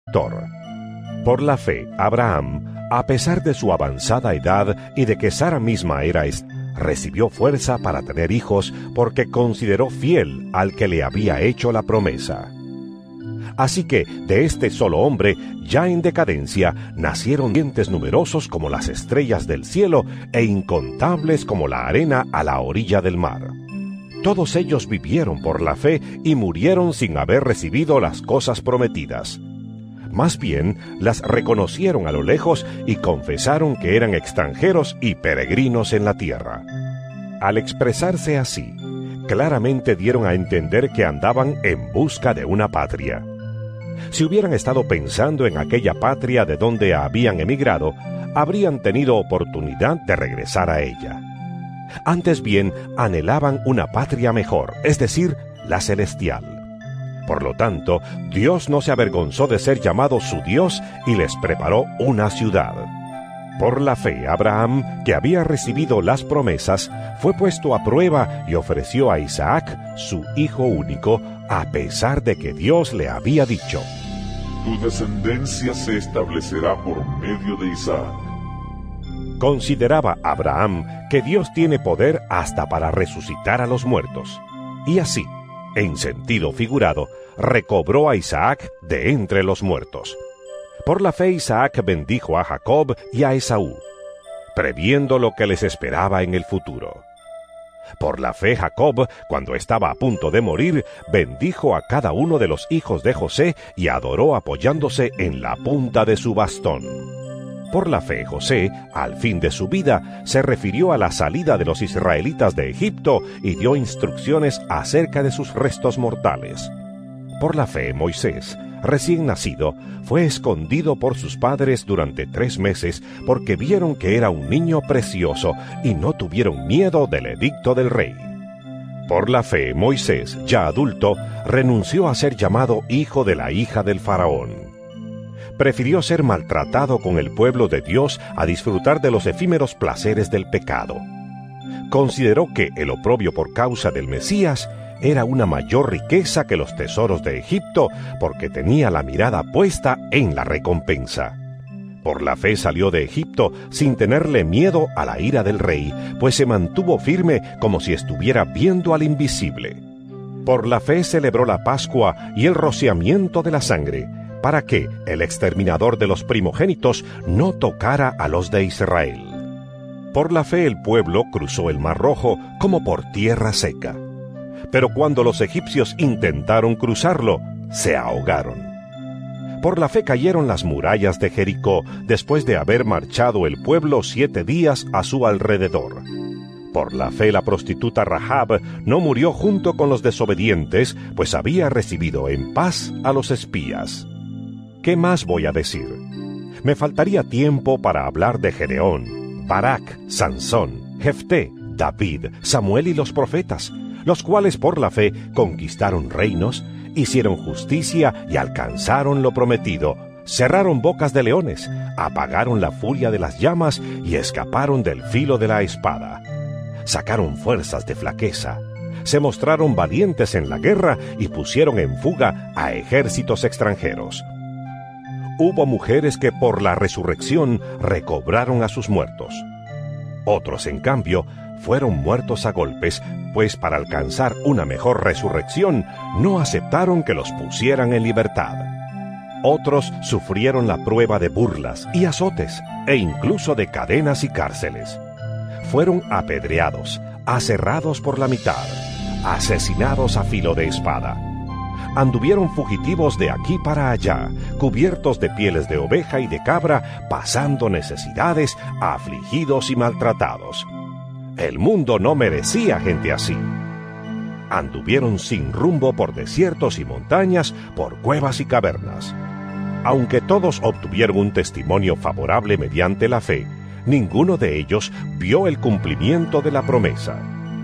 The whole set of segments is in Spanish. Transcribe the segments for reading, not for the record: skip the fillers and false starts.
Por la fe, Abraham, a pesar de su avanzada edad y de que Sara misma era recibió fuerza para tener hijos porque consideró fiel al que le había hecho la promesa. Así que de este solo hombre, ya en decadencia, nacieron dientes numerosos como las estrellas del cielo e incontables como la arena a la orilla del mar. Todos ellos vivieron por la fe y murieron sin haber recibido las cosas prometidas. Más bien, las reconocieron a lo lejos y confesaron que eran extranjeros y peregrinos en la tierra. Al expresarse así, claramente dieron a entender que andaban en busca de una patria. Si hubieran estado pensando en aquella patria de donde habían emigrado, habrían tenido oportunidad de regresar a ella. Antes bien, anhelaban una patria mejor, es decir, la celestial. Por lo tanto, Dios no se avergonzó de ser llamado su Dios y les preparó una ciudad. Por la fe, Abraham, que había recibido las promesas, fue puesto a prueba y ofreció a Isaac, su hijo único, a pesar de que Dios le había dicho: Tu descendencia se establecerá por medio de Isaac. Consideraba Abraham que Dios tiene poder hasta para resucitar a los muertos. Y así, en sentido figurado, recobró a Isaac de entre los muertos. Por la fe Isaac bendijo a Jacob y a Esaú, previendo lo que les esperaba en el futuro. Por la fe Jacob, cuando estaba a punto de morir, bendijo a cada uno de los hijos de José y adoró apoyándose en la punta de su bastón. Por la fe José, al fin de su vida, se refirió a la salida de los israelitas de Egipto y dio instrucciones acerca de sus restos mortales. Por la fe Moisés, recién nacido, fue escondido por sus padres durante 3 meses porque vieron que era un niño precioso y no tuvieron miedo del edicto del rey. Por la fe Moisés, ya adulto, renunció a ser llamado hijo de la hija del faraón. Prefirió ser maltratado con el pueblo de Dios a disfrutar de los efímeros placeres del pecado. Consideró que el oprobio por causa del Mesías era una mayor riqueza que los tesoros de Egipto, porque tenía la mirada puesta en la recompensa. Por la fe salió de Egipto sin tenerle miedo a la ira del rey, pues se mantuvo firme como si estuviera viendo al invisible. Por la fe celebró la Pascua y el rociamiento de la sangre, para que el exterminador de los primogénitos no tocara a los de Israel. Por la fe el pueblo cruzó el Mar Rojo como por tierra seca. Pero cuando los egipcios intentaron cruzarlo, se ahogaron. Por la fe cayeron las murallas de Jericó, después de haber marchado el pueblo 7 días a su alrededor. Por la fe la prostituta Rahab no murió junto con los desobedientes, pues había recibido en paz a los espías. ¿Qué más voy a decir? Me faltaría tiempo para hablar de Gedeón, Barak, Sansón, Jefté, David, Samuel y los profetas, los cuales por la fe conquistaron reinos, hicieron justicia y alcanzaron lo prometido, cerraron bocas de leones, apagaron la furia de las llamas y escaparon del filo de la espada. Sacaron fuerzas de flaqueza, se mostraron valientes en la guerra y pusieron en fuga a ejércitos extranjeros. Hubo mujeres que por la resurrección recobraron a sus muertos. Otros, en cambio, fueron muertos a golpes, pues para alcanzar una mejor resurrección no aceptaron que los pusieran en libertad. Otros sufrieron la prueba de burlas y azotes, e incluso de cadenas y cárceles. Fueron apedreados, aserrados por la mitad, asesinados a filo de espada. Anduvieron fugitivos de aquí para allá, cubiertos de pieles de oveja y de cabra, pasando necesidades, afligidos y maltratados. El mundo no merecía gente así. Anduvieron sin rumbo por desiertos y montañas, por cuevas y cavernas. Aunque todos obtuvieron un testimonio favorable mediante la fe, ninguno de ellos vio el cumplimiento de la promesa.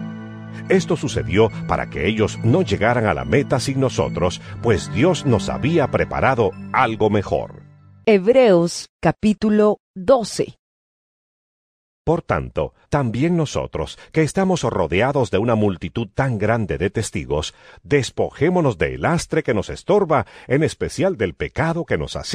Esto sucedió para que ellos no llegaran a la meta sin nosotros, pues Dios nos había preparado algo mejor. Hebreos capítulo 12. Por tanto, también nosotros, que estamos rodeados de una multitud tan grande de testigos, despojémonos del lastre que nos estorba, en especial del pecado que nos hace